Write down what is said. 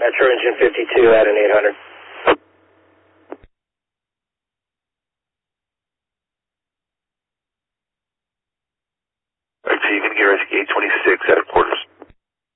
Metro engine 52 at an 800. Alright, so you can get rescue 826 at a port.